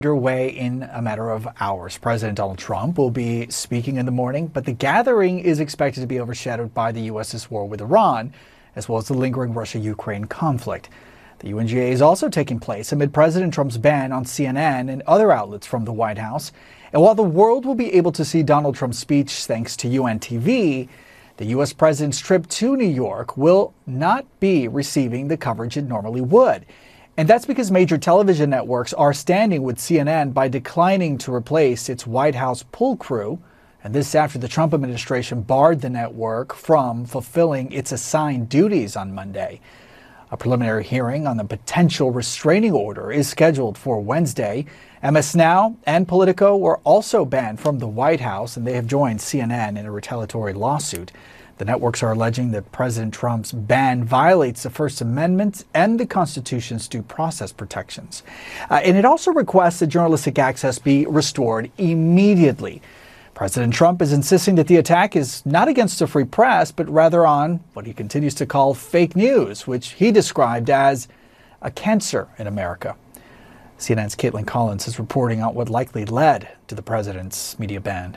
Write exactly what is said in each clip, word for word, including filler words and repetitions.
Underway in a matter of hours. President Donald Trump will be speaking in the morning, but the gathering is expected to be overshadowed by the U S's war with Iran, as well as the lingering Russia-Ukraine conflict. The U N G A is also taking place amid President Trump's ban on C N N and other outlets from the White House. And while the world will be able to see Donald Trump's speech thanks to U N T V, the U S president's trip to New York will not be receiving the coverage it normally would. And that's because major television networks are standing with C N N by declining to replace its White House pull crew. And this after the Trump administration barred the network from fulfilling its assigned duties on Monday. A preliminary hearing on the potential restraining order is scheduled for Wednesday. M S Now and Politico were also banned from the White House, and they have joined C N N in a retaliatory lawsuit. The networks are alleging that President Trump's ban violates the First Amendment and the Constitution's due process protections. Uh, and it also requests that journalistic access be restored immediately. President Trump is insisting that the attack is not against the free press, but rather on what he continues to call fake news, which he described as a cancer in America. C N N's Caitlin Collins is reporting on what likely led to the president's media ban.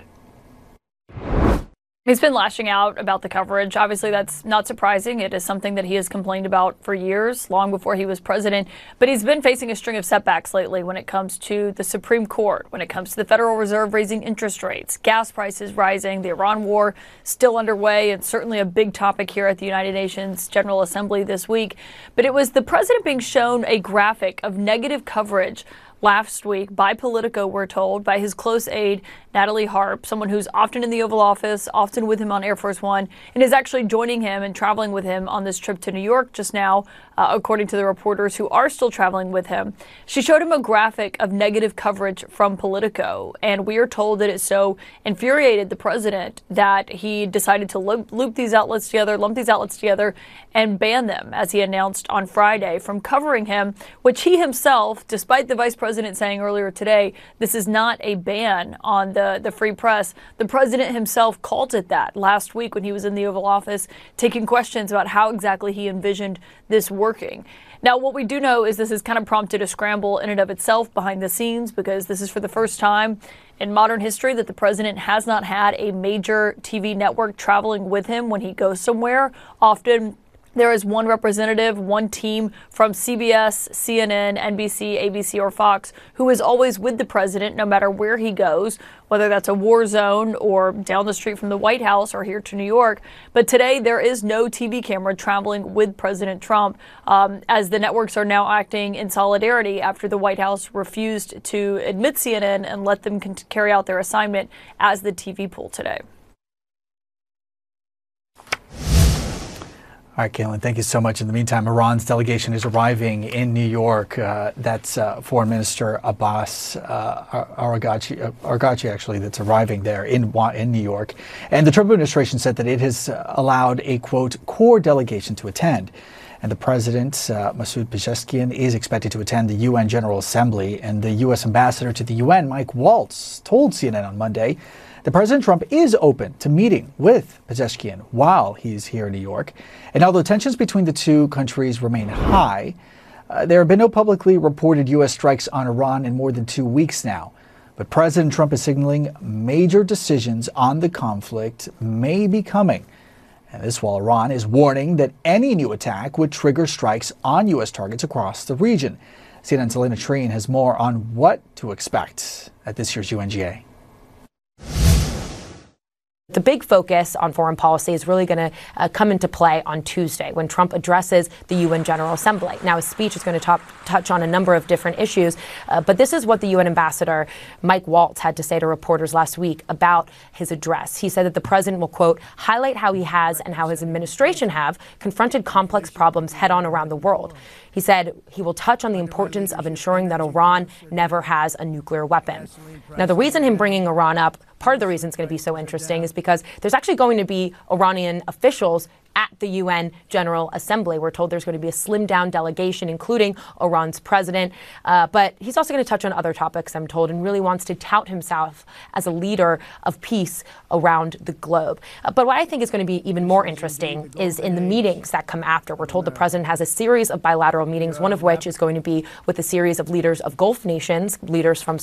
He's been lashing out about the coverage. Obviously, that's not surprising. It is something that he has complained about for years, long before he was president. But he's been facing a string of setbacks lately when it comes to the Supreme Court, when it comes to the Federal Reserve raising interest rates, gas prices rising, the Iran war still underway, and certainly a big topic here at the United Nations General Assembly this week. But it was the president being shown a graphic of negative coverage last week by Politico, we're told, by his close aide, Natalie Harp, someone who's often in the Oval Office, often with him on Air Force One, and is actually joining him and traveling with him on this trip to New York just now, uh, according to the reporters who are still traveling with him. She showed him a graphic of negative coverage from Politico, and we are told that it so infuriated the president that he decided to loop, loop these outlets together, lump these outlets together, and ban them, as he announced on Friday, from covering him, which he himself, despite the vice president saying earlier today, this is not a ban on the The, the free press. The president himself called it that last week when he was in the Oval Office, taking questions about how exactly he envisioned this working. Now, what we do know is this has kind of prompted a scramble in and of itself behind the scenes, because this is for the first time in modern history that the president has not had a major T V network traveling with him when he goes somewhere. Often there is one representative, one team from C B S, C N N, N B C, A B C, or Fox who is always with the president no matter where he goes, whether that's a war zone or down the street from the White House or here to New York. But today there is no T V camera traveling with President Trump, um, as the networks are now acting in solidarity after the White House refused to admit C N N and let them con- carry out their assignment as the T V pool today. All right, Caitlin, thank you so much. In the meantime, Iran's delegation is arriving in New York. Uh, that's uh, Foreign Minister Abbas uh, Araghchi, uh, Araghchi, actually, that's arriving there in, in New York. And the Trump administration said that it has allowed a, quote, core delegation to attend. And the president, uh, Masoud Pezeshkian, is expected to attend the U N General Assembly. And the U S ambassador to the U N, Mike Waltz, told C N N on Monday that President Trump is open to meeting with Pezeshkian while he's here in New York. And although tensions between the two countries remain high, uh, there have been no publicly reported U S strikes on Iran in more than two weeks now. But President Trump is signaling major decisions on the conflict may be coming. And this while Iran is warning that any new attack would trigger strikes on U S targets across the region. C N N's Elena Treen has more on what to expect at this year's U N G A. The big focus on foreign policy is really going to uh, come into play on Tuesday when Trump addresses the U N General Assembly. Now, his speech is going to talk, touch on a number of different issues, uh, but this is what the U N Ambassador Mike Waltz had to say to reporters last week about his address. He said that the president will, quote, highlight how he has and how his administration have confronted complex problems head on around the world. He said he will touch on the importance of ensuring that Iran never has a nuclear weapon. Now, the reason him bringing Iran up part of the reason it's going to be so interesting is because there's actually going to be Iranian officials at the U N General Assembly. We're told there's going to be a slimmed down delegation, including Iran's president. Uh, but he's also going to touch on other topics, I'm told, and really wants to tout himself as a leader of peace around the globe. Uh, but what I think is going to be even more interesting is in the meetings that come after. We're told the president has a series of bilateral meetings, one of which is going to be with a series of leaders of Gulf nations, leaders from